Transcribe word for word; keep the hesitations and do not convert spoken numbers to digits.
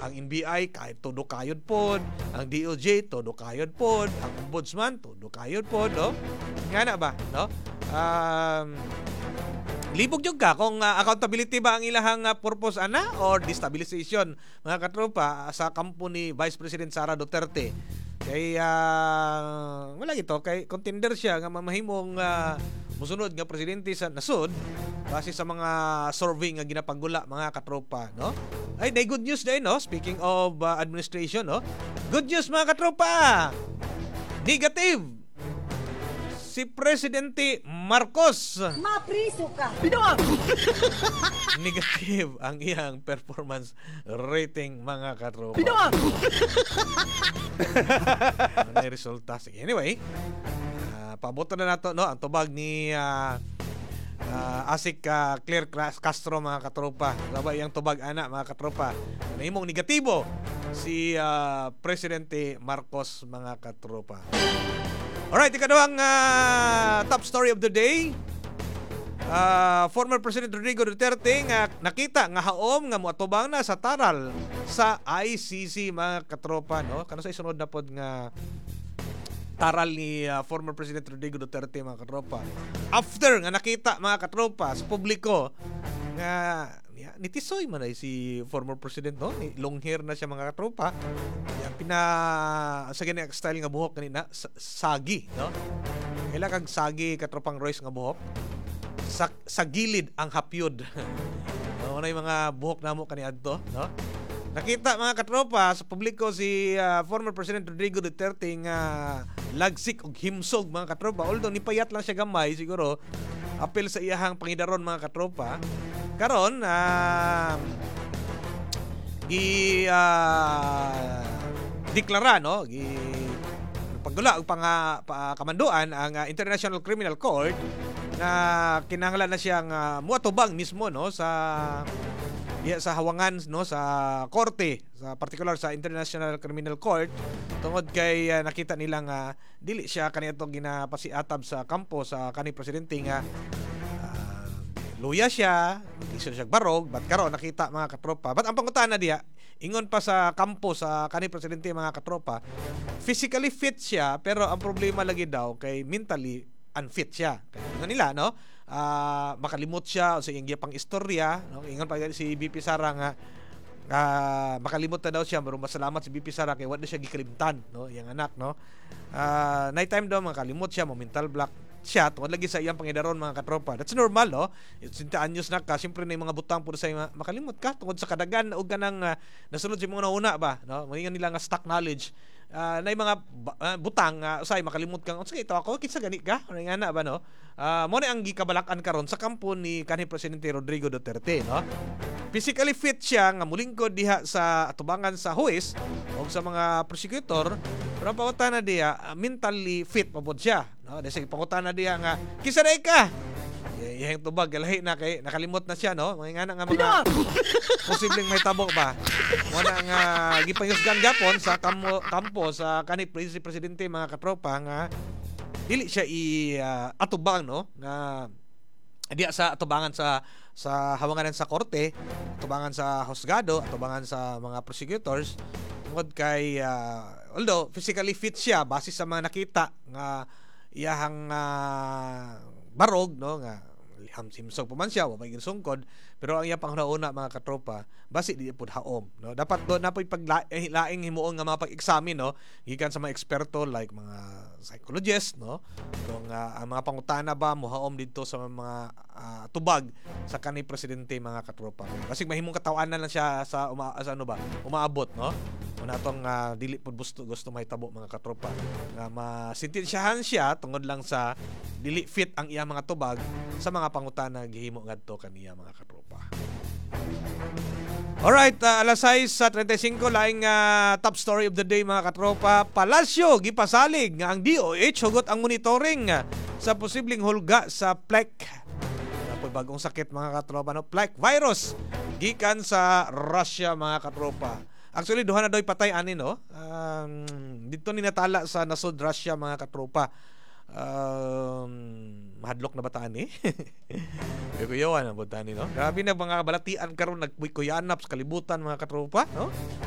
ang N B I kahit todo kayod pod, ang D O J todo kayod pod, ang ombudsman todo kayod pod, no? Nga na ba, no? Um, libog jud ka kung uh, accountability ba ang ilahang uh, purpose ana or destabilization mga katropa sa kampo ni Vice President Sara Duterte. Kay uh, wala ito kay contender siya nga mamahimong uh, musunod nga presidente sa nasud base sa mga survey nga ginapagula mga katropa, no? Ay, day good news day, no? Speaking of uh, administration, no? Good news mga katropa. Negative. Si Presidente Marcos. Mapriso ka. Binuang! Negative ang iyang performance rating mga katropa. Binuang! Ano na yung resulta? Sige, anyway. Uh, paboto na nato, no? Ang tubag ni uh, uh, Asik uh, Claire Castro mga katropa. Laba yung tubag ana mga katropa. Nahimong negatibo si uh, Presidente Marcos mga katropa. Alright, ikadawang uh, top story of the day. Uh, former President Rodrigo Duterte nga nakita nga haom nga moatubang na sa taral sa I C C mga katropa, no? Kano sa isunod na pod nga taral ni uh, former President Rodrigo Duterte mga katropa. After nga nakita mga katropa sa publiko nga ya, nitisoy man ay si former president, no? Long hair na siya mga katropa. Yan pina sa ganyan style nga buhok kanina sa, sagi, no? Kailan kag sagi katropang Royce nga buhok. Sa, sa gilid ang hapyod. No, na yung mga buhok namo kaniadto, no? Nakita mga katropa sa publiko si uh, former President Rodrigo Duterte nga lagsik og himsog mga katropa. Although nipayat lang siya gamay siguro apel sa iyahang pangidaron mga katropa. Karon uh, gi uh, deklara, no? Gi pagdula og pang uh, pa, kamanduan ang uh, International Criminal Court na kinahanglan na siyang uh, muatubang mismo, no, sa yeah, sa hawangan, no, sa korte, sa particular sa International Criminal Court tungod kay uh, nakita nila nga dili siya kaniadtong ginapasiatab sa kampo sa kanhi presidente nga uh, luya siya, hindi siya barog, but karon nakita mga katropa. But ang pangutana diya, ingon pa sa kampo sa kanhi presidente mga katropa, physically fit siya pero ang problema lagi daw kay mentally unfit siya. Kaya nila, no? Uh, makalimot siya o sa iyang pang istorya, no? Ingon pa si B P Sara nga uh, makalimot na daw siya, pero masalamat si B P Sara kay wala siya gikalimtan, no? Iyang anak, no? Uh, night time daw makalimot siya, mo mental block siya tungod lagi sa iyang pangidaron mga katropa. That's normal, no? Sinta anyos na ka, siyempre na yung mga butang puro sa mga makalimot ka tungod sa kadagan o ganang uh, nasunod si mga una ba, no? Mga nila nga stock knowledge. Uh, na yung mga uh, butang uh, usay makalimot kang sige ito ako kinsa gani ka ano nga na ba, no? Uh, mo na ang gikabalakan karon sa kampo ni kanhi presidente Rodrigo Duterte, no? Physically fit siya nga mulingkod diha sa atubangan sa huwes o sa mga prosecutor, pero ang pangutana diya uh, mentally fit pa pod siya, no? Dahil pangutana diya nga kinsa day ka. Yang tubag galahi na kay nakalimot na siya, no? Mga nga nga mga posibleng may tabo ba. Wala nga gipayusgan gapon sa kampo, kampo sa kanhi presidente mga katropa nga dili siya i uh, atubang, no? Nga diya sa atubangan sa sa hawanganan sa korte, atubangan sa husgado, atubangan sa mga prosecutors tungod kay uh, although physically fit siya base sa mga nakita nga iyahang uh, barog, no, nga hamsimsog pa man siya wa may ginsungkod, pero ang iya panghuna mga katropa basi di pud haom, no? Dapat do napoy paglaing himuon nga mga pag-examine, no, gikan sa mga eksperto like mga psychologists, no, kung uh, ang mga pangutana ba mohaom didto sa mga uh, tubag sa kanhi presidente mga katropa. Kasi mahimong katawanan lang siya sa, uma, sa ano ba umaabot, no? Una tong uh, dili pud gusto gusto mahitabo mga katropa nga masintensyahan siya tungod lang sa dili fit ang iya mga tubag sa mga pangutana gihimo ngadto kaniya mga katropa. Alright, uh, alas sais sa trentesingko laing uh, top story of the day mga katropa. Palasyo gipasalig nga ang D O H hugot ang monitoring uh, sa posibleng hulga sa plaque. Napoy bagong sakit mga katropa, no? Plaque virus gikan sa Russia mga katropa. Actually duha na daw patay ani, no? Um, dito ni natala sa nasod Russia mga katropa. Um, mahadlok na bataan eh. Kuyawan ang bataan, no? Grabe na mga balatian karon nagkuyanap sa kalibutan mga katropa, no?